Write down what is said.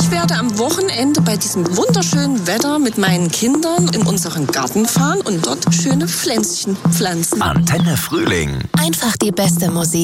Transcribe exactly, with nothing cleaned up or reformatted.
Ich werde am Wochenende bei diesem wunderschönen Wetter mit meinen Kindern in unseren Garten fahren und dort schöne Pflänzchen pflanzen. Antenne Frühling. Einfach die beste Musik.